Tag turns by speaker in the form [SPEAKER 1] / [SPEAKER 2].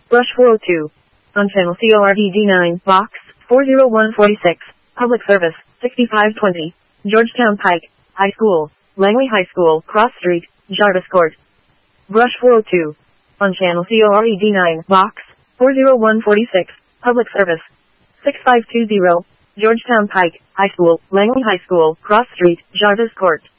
[SPEAKER 1] Brush 402. On channel CORDD9, box 40146. Public service 6520. Georgetown Pike High School, Langley High School, Cross Street, Jarvis Court. Brush 402. On channel CORDD9, box 40146. Public service 6520. Georgetown Pike High School, Langley High School, Cross Street, Jarvis Court.